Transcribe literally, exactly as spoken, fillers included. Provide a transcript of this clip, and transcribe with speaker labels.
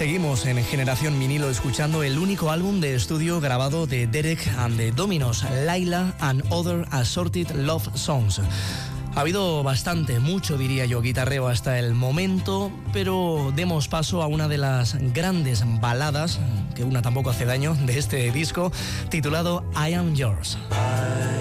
Speaker 1: Seguimos en Generación Vinilo escuchando el único álbum de estudio grabado de Derek and the Dominos, Laila and Other Assorted Love Songs. Ha habido bastante, mucho diría yo, guitarreo hasta el momento, pero demos paso a una de las grandes baladas, que una tampoco hace daño, de este disco, titulado I Am Yours.